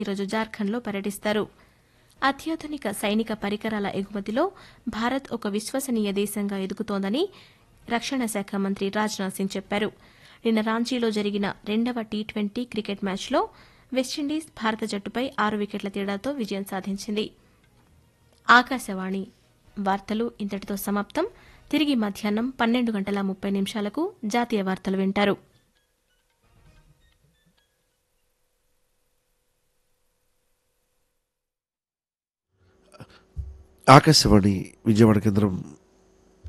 ఈరోజు జార్ఖండ్లో పర్యటిస్తారు. అత్యాధునిక సైనిక పరికరాల ఎగుమతిలో భారత్ ఒక విశ్వసనీయ దేశంగా ఎదుగుతోందని రక్షణ శాఖ మంత్రి రాజ్నాథ్ సింగ్ చెప్పారు. నిన్న రాంచీలో జరిగిన 2వ టీ20 క్రికెట్ మ్యాచ్లో వెస్టిండీస్ భారత జట్టుపై 6 వికెట్ల తేడాతో విజయం సాధించింది. ఆకాశవాణి వార్తలు ఇంతటితో సమాప్తం. తిరిగి మధ్యాహ్నం 12:30 జాతీయ వార్తలు వింటారు. ఆకాశవాణి విజయవాడ కేంద్రం